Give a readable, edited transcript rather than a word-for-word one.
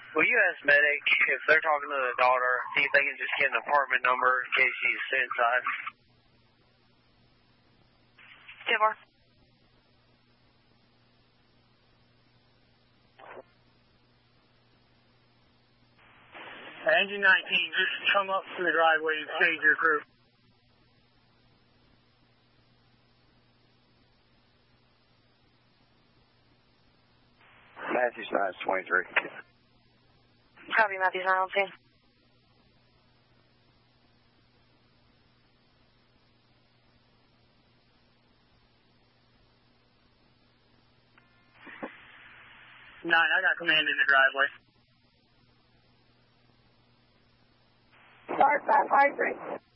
Will you ask medic if they're talking to the daughter, see if they can just get an apartment number in case she's inside? 10-4. Engine 19, just come up to the driveway and stage your crew. Matthews 923. Copy, Matthews 913. I got command in the driveway. Start 553.